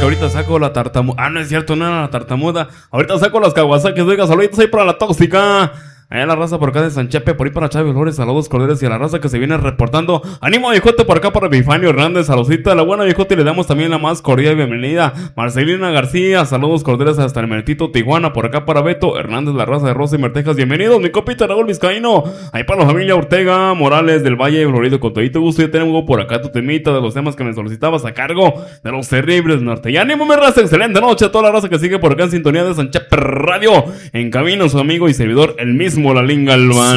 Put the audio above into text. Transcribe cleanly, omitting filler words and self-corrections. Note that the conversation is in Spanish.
que ahorita saco la tartamuda. Ah, no es cierto, no era la tartamuda. Ahorita saco las Kawasaki. Oiga, saluditos ahí para la tóxica. Allá la raza por acá de San Chepe, por ahí para Chávez Flores, saludos cordiales y a la raza que se viene reportando. Ánimo viejote por acá para Epifanio Hernández, saludcita a la buena viejote y le damos también la más cordial bienvenida. Marcelina García, saludos cordiales hasta el Mertito Tijuana, por acá para Beto Hernández, la raza de Rosa y Mertejas, bienvenidos, mi copita Raúl Vizcaíno. Ahí para la familia Ortega, Morales del Valle, Florido, con todito gusto. Ya tengo por acá tu temita de los temas que me solicitabas a cargo de los terribles norte. Y ánimo mi raza, excelente noche a toda la raza que sigue por acá en sintonía de San Chepe Radio. En camino su amigo y servidor, el mismo Lalín Galván.